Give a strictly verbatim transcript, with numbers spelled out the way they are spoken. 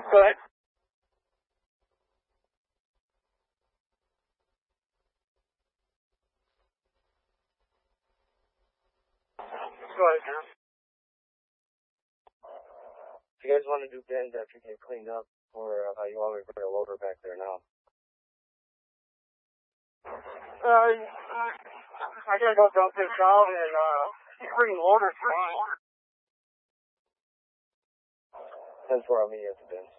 Go ahead. Go ahead, John. If you guys want to do bins after you get cleaned up, or uh, you want me to bring a loader back there now? Uh, I gotta go dump this out and, uh, bring orders for That's where I'll meet you at the bins.